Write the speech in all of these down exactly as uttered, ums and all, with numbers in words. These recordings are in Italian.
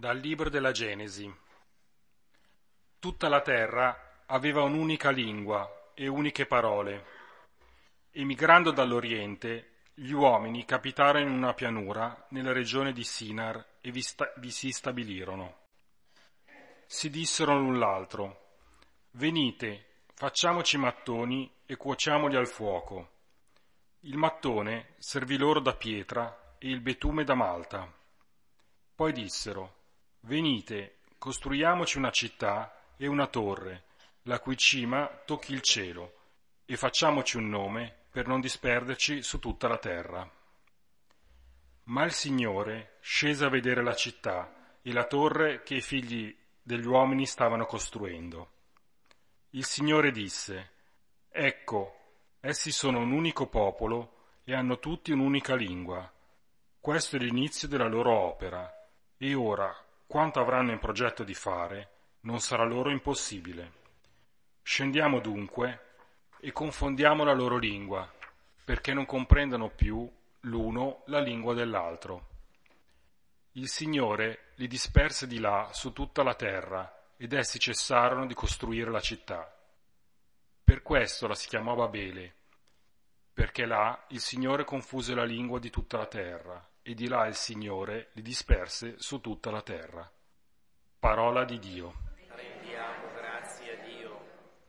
Dal libro della Genesi. Tutta la terra aveva un'unica lingua e uniche parole. Emigrando dall'Oriente, gli uomini capitarono in una pianura nella regione di Sinar e vi, sta- vi si stabilirono. Si dissero l'un l'altro: «Venite, facciamoci mattoni e cuociamoli al fuoco». Il mattone servì loro da pietra e il betume da malta. Poi dissero: «Venite, costruiamoci una città e una torre, la cui cima tocchi il cielo, e facciamoci un nome per non disperderci su tutta la terra». Ma il Signore scese a vedere la città e la torre che i figli degli uomini stavano costruendo. Il Signore disse: «Ecco, essi sono un unico popolo e hanno tutti un'unica lingua. Questo è l'inizio della loro opera, e ora, quanto avranno in progetto di fare, non sarà loro impossibile. Scendiamo dunque e confondiamo la loro lingua, perché non comprendano più l'uno la lingua dell'altro». Il Signore li disperse di là su tutta la terra, ed essi cessarono di costruire la città. Per questo la si chiamò Babele, perché là il Signore confuse la lingua di tutta la terra, e di là il Signore li disperse su tutta la terra. Parola di Dio. Rendiamo grazie a Dio.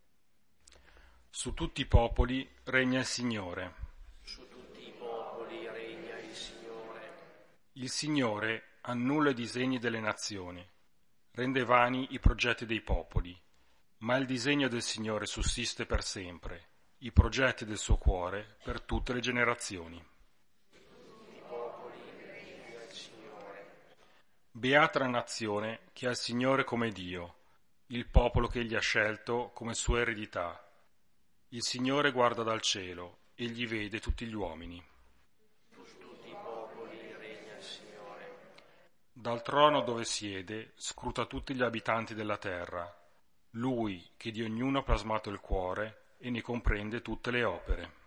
Su tutti i popoli regna il Signore. Su tutti i popoli regna il Signore. Il Signore annulla i disegni delle nazioni, rende vani i progetti dei popoli, ma il disegno del Signore sussiste per sempre, i progetti del suo cuore per tutte le generazioni. I popoli regna il Signore. Beata la nazione che ha il Signore come Dio, il popolo che egli ha scelto come sua eredità. Il Signore guarda dal cielo, egli vede tutti gli uomini. Su tutti i popoli regna il Signore. Dal trono dove siede scruta tutti gli abitanti della terra, lui che di ognuno ha plasmato il cuore e ne comprende tutte le opere.